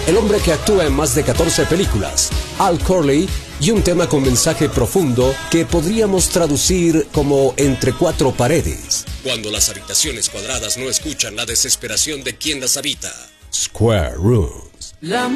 el hombre que actúa en más de 14 películas, Al Corley, y un tema con mensaje profundo que podríamos traducir como entre cuatro paredes. Cuando las habitaciones cuadradas no escuchan la desesperación de quien las habita. Square Rooms.